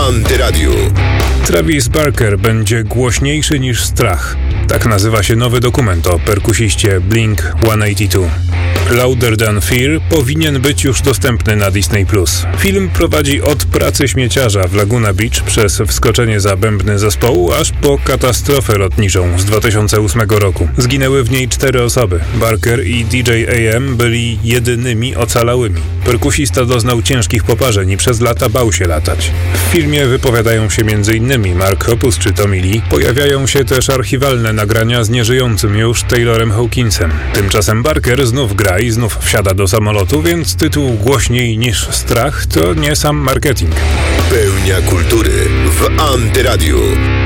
Antyradiu. Travis Barker będzie głośniejszy niż strach. Tak nazywa się nowy dokument o perkusiście Blink-182. Louder Than Fear powinien być już dostępny na Disney+. Film prowadzi od pracy śmieciarza w Laguna Beach przez wskoczenie za bębny zespołu, aż po katastrofę lotniczą z 2008 roku. Zginęły w niej 4 osoby. Barker i DJ AM byli jedynymi ocalałymi. Perkusista doznał ciężkich poparzeń i przez lata bał się latać. W filmie wypowiadają się m.in. Mark Hoppus czy Tommy Lee. Pojawiają się też archiwalne nagrania z nieżyjącym już Taylorem Hawkinsem. Tymczasem Barker znów gra i znów wsiada do samolotu, więc tytuł głośniej niż strach to nie sam marketing. Pełnia kultury w Antyradiu.